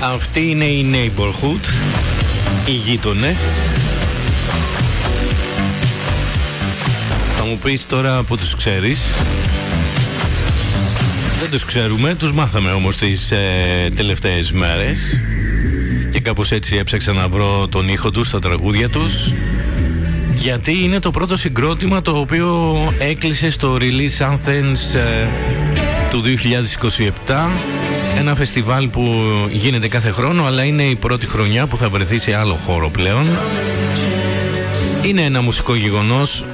Αυτή είναι η Neighborhood, οι γείτονες. Θα μου πεις τώρα που τους ξέρεις. Δεν τους ξέρουμε, τους μάθαμε όμως τις τελευταίες μέρες. Και κάπως έτσι έψαξα να βρω τον ήχο τους, τα τραγούδια τους. Γιατί είναι το πρώτο συγκρότημα το οποίο έκλεισε στο Release Anthems του 2027. Ένα φεστιβάλ που γίνεται κάθε χρόνο, αλλά είναι η πρώτη χρονιά που θα βρεθεί σε άλλο χώρο πλέον. Είναι ένα μουσικό γεγονός.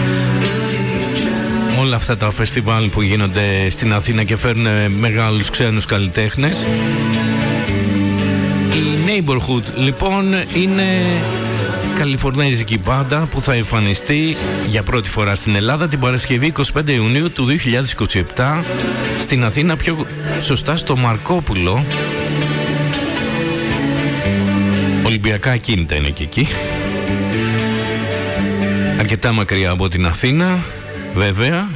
Όλα αυτά τα φεστιβάλ που γίνονται στην Αθήνα και φέρνουν μεγάλους ξένους καλλιτέχνες. Η Neighborhood λοιπόν είναι καλιφορνέζικη μπάντα που θα εμφανιστεί για πρώτη φορά στην Ελλάδα την Παρασκευή 25 Ιουνίου του 2027 στην Αθήνα, πιο σωστά στο Μαρκόπουλο. Ολυμπιακά ακίνητα είναι και εκεί, αρκετά μακριά από την Αθήνα βέβαια.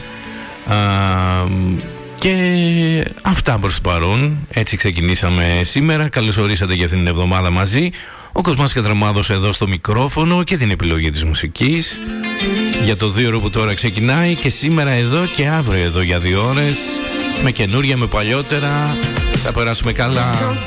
Και αυτά προς το παρόν. Έτσι ξεκινήσαμε σήμερα. Καλώς ορίσατε για αυτήν την εβδομάδα μαζί. Ο Κοσμάς Κατραμάδος εδώ στο μικρόφωνο και την επιλογή της μουσικής για το 2ωρο που τώρα ξεκινάει, και σήμερα εδώ και αύριο εδώ για 2 ώρες, με καινούρια, με παλιότερα. Θα περάσουμε καλά.